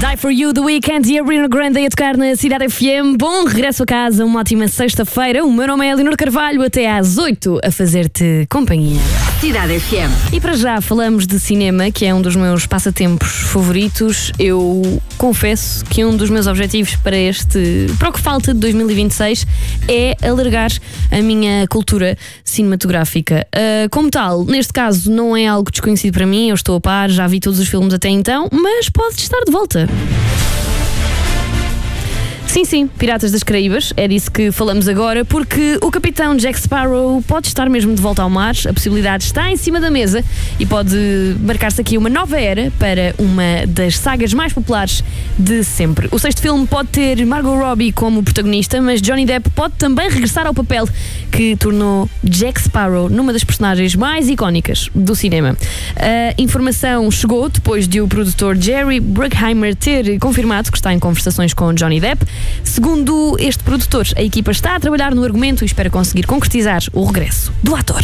Die For You, The Weeknd e a Ariana Grande a tocar na Cidade FM. Bom regresso a casa, uma ótima sexta-feira. O meu nome é Leonor Carvalho, até às 8 a fazer-te companhia. Cidade FM. E para já falamos de cinema, que é um dos meus passatempos favoritos. Eu confesso que um dos meus objetivos para o que falta de 2026 é alargar a minha cultura cinematográfica. Como tal, neste caso não é algo desconhecido para mim, eu estou a par, já vi todos os filmes até então, mas pode estar de volta. Sim, Piratas das Caraíbas, é disso que falamos agora, porque o capitão Jack Sparrow pode estar mesmo de volta ao mar, a possibilidade está em cima da mesa e pode marcar-se aqui uma nova era para uma das sagas mais populares de sempre. O sexto filme pode ter Margot Robbie como protagonista, mas Johnny Depp pode também regressar ao papel que tornou Jack Sparrow numa das personagens mais icónicas do cinema. A informação chegou depois de o produtor Jerry Bruckheimer ter confirmado que está em conversações com Johnny Depp. Segundo este produtor, a equipa está a trabalhar no argumento e espera conseguir concretizar o regresso do ator.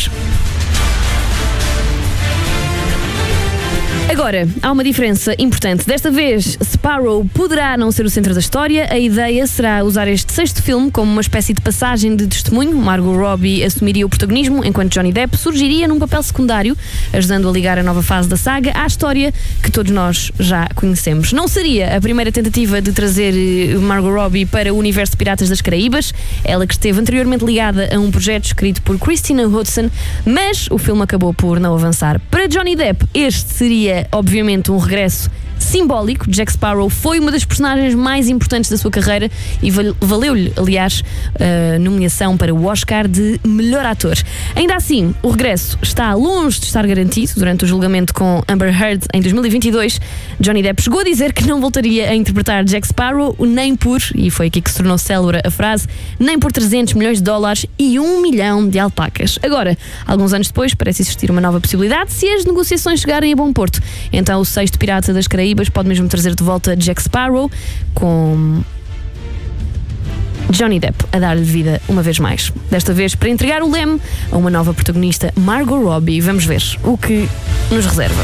Agora, há uma diferença importante. Desta vez, Sparrow poderá não ser o centro da história. A ideia será usar este sexto filme como uma espécie de passagem de testemunho. Margot Robbie assumiria o protagonismo, enquanto Johnny Depp surgiria num papel secundário, ajudando a ligar a nova fase da saga à história que todos nós já conhecemos. Não seria a primeira tentativa de trazer Margot Robbie para o universo de Piratas das Caraíbas, ela que esteve anteriormente ligada a um projeto escrito por Christina Hodson, mas o filme acabou por não avançar. Para Johnny Depp, este seria obviamente um regresso simbólico. Jack Sparrow foi uma das personagens mais importantes da sua carreira e valeu-lhe, aliás, a nomeação para o Oscar de melhor ator. Ainda assim, o regresso está longe de estar garantido. Durante o julgamento com Amber Heard em 2022, Johnny Depp chegou a dizer que não voltaria a interpretar Jack Sparrow nem por, e foi aqui que se tornou célebre a frase, nem por 300 milhões de dólares e 1 milhão de alpacas. Agora, alguns anos depois, parece existir uma nova possibilidade se as negociações chegarem a bom porto. Então o sexto Pirata das Caraíbas pode mesmo trazer de volta Jack Sparrow, com Johnny Depp a dar-lhe vida uma vez mais. Desta vez para entregar o leme a uma nova protagonista, Margot Robbie. Vamos ver o que nos reserva.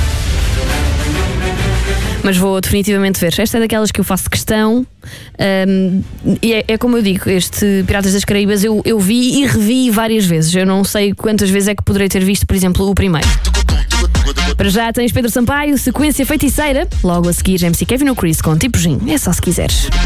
Mas vou definitivamente ver. Esta é daquelas que eu faço questão. E é como eu digo, este Piratas das Caraíbas eu vi e revi várias vezes. Eu não sei quantas vezes é que poderei ter visto, por exemplo, o primeiro. Para já tens Pedro Sampaio, Sequência Feiticeira. Logo a seguir, MC Kevin O'Chris com Tipo Gin. É só se quiseres.